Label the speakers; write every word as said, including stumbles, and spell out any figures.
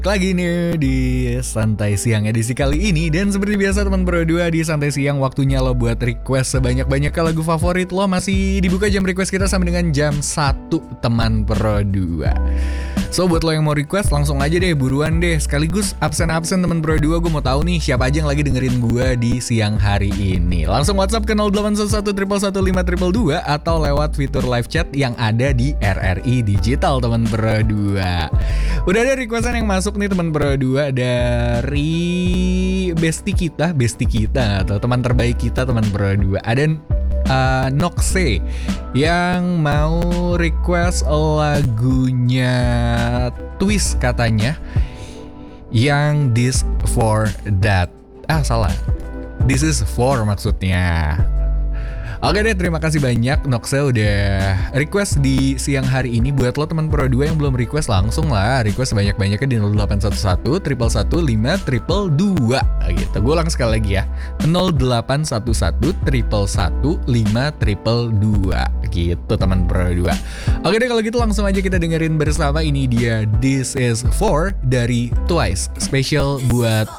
Speaker 1: Lagi nih di Santai Siang edisi kali ini. Dan seperti biasa teman Pro dua, di Santai Siang waktunya lo buat request sebanyak-banyaknya lagu favorit lo. Masih dibuka jam request kita sampai dengan jam satu teman Pro dua. So buat lo yang mau request langsung aja deh, buruan deh. Sekaligus absen-absen teman Pro dua, gue mau tahu nih siapa aja yang lagi dengerin gue di siang hari ini. Langsung WhatsApp ke nol delapan satu satu satu satu lima dua dua atau lewat fitur live chat yang ada di R R I Digital teman Pro dua. Udah ada requestan yang masuk nih teman Pro dua dari bestie kita, bestie kita atau teman terbaik kita teman Pro dua. Ada uh, Noxe yang mau request lagunya Twist katanya, yang This For That. Ah salah, This Is For maksudnya. Oke deh, terima kasih banyak Noxe udah request di siang hari ini. Buat lo teman Pro dua yang belum request, langsung lah request sebanyak-banyaknya di nol delapan satu satu satu satu lima dua dua gitu. Gue ulang sekali lagi ya, nol delapan satu satu satu satu lima dua dua gitu teman Pro dua. Oke deh, kalau gitu langsung aja kita dengerin bersama. Ini dia This Is For dari Twice, spesial buat